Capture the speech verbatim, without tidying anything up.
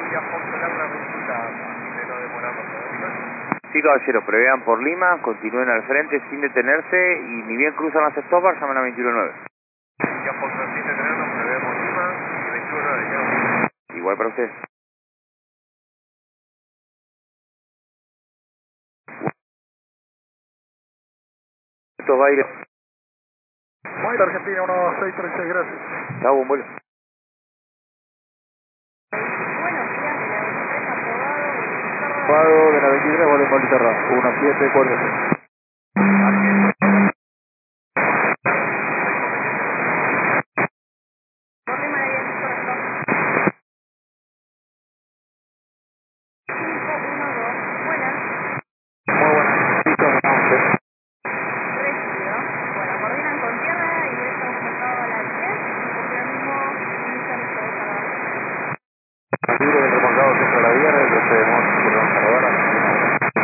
Ya controlar la ruta, así que no demoramos. Sí, caballero, prevean por Lima, continúen al frente sin detenerse y ni bien cruzan las stoppers, llaman a veintiuno nueve. Ya por sin detenernos, prevemos Lima y veintiuno nueve, ya. Igual para usted. Estos bailes. Baile Argentina uno seis treinta y seis, gracias. Chau, buen vuelo. Pago de la veintitrés, vuelo en Moliterra, uno siete cuatro.